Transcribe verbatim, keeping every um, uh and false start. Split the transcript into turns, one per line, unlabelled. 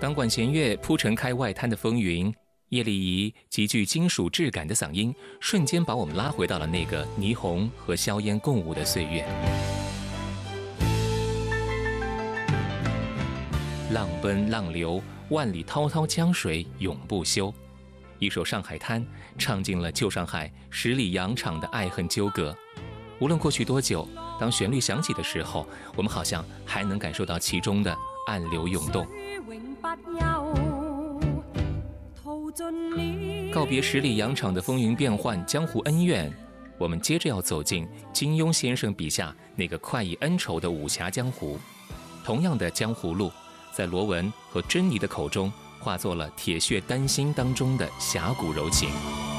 当管弦乐铺陈开外滩的风云，叶丽仪极具金属质感的嗓音，瞬间把我们拉回到了那个霓虹和硝烟共舞的岁月。浪奔浪流，万里滔滔江水永不休。一首《上海滩》唱尽了旧上海十里洋场的爱恨纠葛。无论过去多久，当旋律响起的时候，我们好像还能感受到其中的暗流涌动。告别十里洋场的风云变幻，江湖恩怨，我们接着要走进金庸先生笔下那个快意恩仇的武侠江湖。同样的江湖路，在罗文和珍妮的口中化作了铁血丹心当中的侠骨柔情。